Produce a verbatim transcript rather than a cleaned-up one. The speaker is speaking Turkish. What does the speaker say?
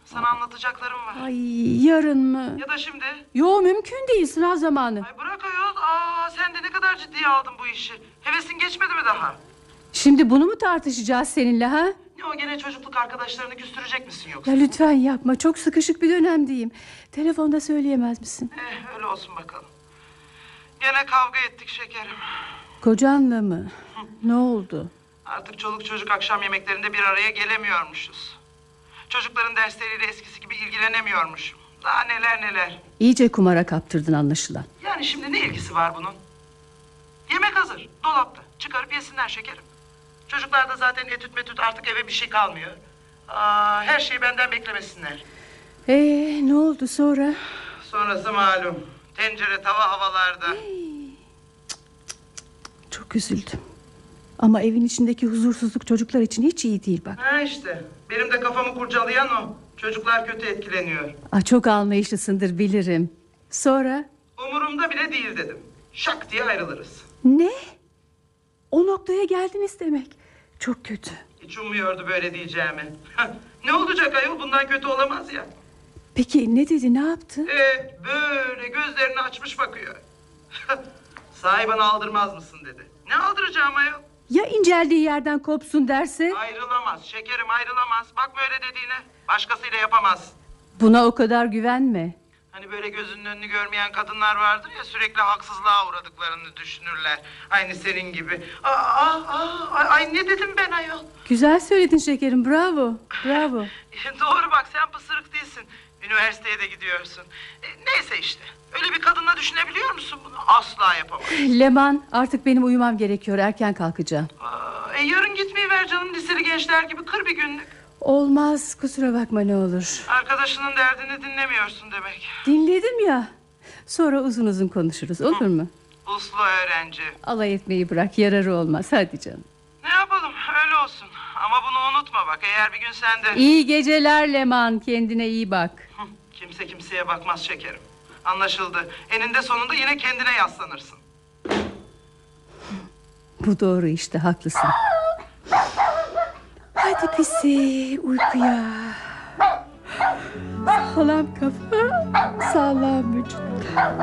Sana anlatacaklarım var. Ay, yarın mı? Ya da şimdi. Yo, mümkün değil, sınav zamanı. Ay bırak ayol. Aa, sen de ne kadar ciddiye aldın bu işi. Hevesin geçmedi mi daha? Şimdi bunu mu tartışacağız seninle ha? Ne o, gene çocukluk arkadaşlarını küstürecek misin yoksa? Ya lütfen yapma, çok sıkışık bir dönemdeyim. Telefonda söyleyemez misin? Eh, öyle olsun bakalım. Gene kavga ettik şekerim. Kocanla mı? Ne oldu? Artık çoluk çocuk akşam yemeklerinde bir araya gelemiyormuşuz. Çocukların dersleriyle eskisi gibi ilgilenemiyormuşum. Daha neler neler. İyice kumara kaptırdın anlaşılan. Yani şimdi ne ilgisi var bunun? Yemek hazır, dolapta. Çıkarıp yesinler şekerim. Çocuklar da zaten etüt metüt, artık eve bir şey kalmıyor. Aa, her şeyi benden beklemesinler. Ee, ne oldu sonra? Sonrası malum. Tencere tava havalarda. Hey. Çok üzüldüm. Ama evin içindeki huzursuzluk çocuklar için hiç iyi değil bak. Ha işte. Benim de kafamı kurcalayan o. Çocuklar kötü etkileniyor. Aa, çok anlayışlısındır, bilirim. Sonra? Umurumda bile değil dedim. Şak diye ayrılırız. Ne? O noktaya geldiniz demek. Çok kötü. Hiç ummuyordu böyle diyeceğimi. Ne olacak ayol, bundan kötü olamaz ya. Peki ne dedi, ne yaptı? Ee, böyle gözlerini açmış bakıyor. Sahi bana aldırmaz mısın dedi. Ne aldıracağım ayol? Ya inceldiği yerden kopsun derse? Ayrılamaz şekerim, ayrılamaz. Bakma öyle dediğine. Başkasıyla yapamaz. Buna o kadar güvenme. Hani böyle gözünün önünü görmeyen kadınlar vardır ya, sürekli haksızlığa uğradıklarını düşünürler. Aynı senin gibi. Aa, aa, aa, ay, ay ne dedim ben ayol? Güzel söyledin şekerim, bravo, bravo. Doğru bak, sen pısırık değilsin. Üniversiteye de gidiyorsun. E, neyse işte. Öyle bir kadınla düşünebiliyor musun bunu? Asla yapamam. Leman, artık benim uyumam gerekiyor, erken kalkacağım. Aa, e, yarın gitmeyi ver canım, liseli gençler gibi kır bir günlük. Olmaz, kusura bakma ne olur. Arkadaşının derdini dinlemiyorsun demek. Dinledim ya. Sonra uzun uzun konuşuruz, olur mu? Uslu öğrenci. Alay etmeyi bırak, yararı olmaz, hadi canım. Ne yapalım, öyle olsun. Ama bunu unutma bak, eğer bir gün sen de... İyi geceler Leman, kendine iyi bak. Kimse kimseye bakmaz şekerim. Anlaşıldı. Eninde sonunda yine kendine yaslanırsın. Bu doğru işte, haklısın. Hadi pisi, uykuya. Sağlam kafa, sağlam vücut.